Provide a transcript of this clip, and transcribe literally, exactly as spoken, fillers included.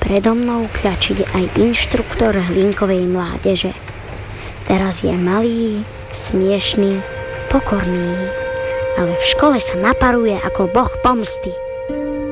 predo mnou kľačí aj inštruktor hlinkovej mládeže. Teraz je malý, smiešný, pokorný, ale v škole sa naparuje ako boh pomsty.